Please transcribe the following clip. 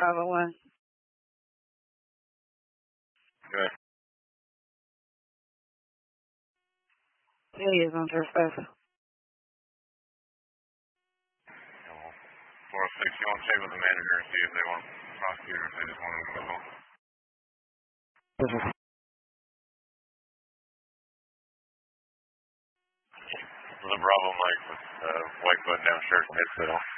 501. Good. Yeah, he is on trespass. 406, you want to check with the manager and see if they want to prosecute or if they just want to go. The problem, like, with white button down shirt and headset on.